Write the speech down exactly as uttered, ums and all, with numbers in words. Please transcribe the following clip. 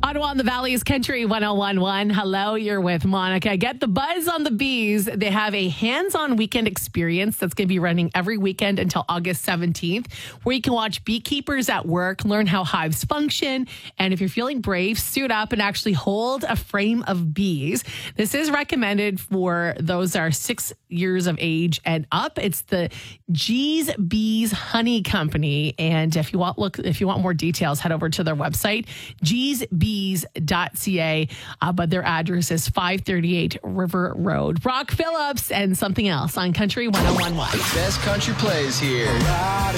Ottawa and the Valley's Country one oh one point one. Hello, you're with Monica. Get the buzz on the bees. They have a hands-on weekend experience that's going to be running every weekend until August seventeenth, where you can watch beekeepers at work, learn how hives function, and if you're feeling brave, suit up and actually hold a frame of bees. This is recommended for those that are six years of age and up. It's the G's Bees Honey Company, and if you want look if you want more details, head over to their website, G's Bees dot C A. Uh, but their address is five thirty-eight River Road. Brock Phillips and Something Else on Country one oh one point one. The best country plays here.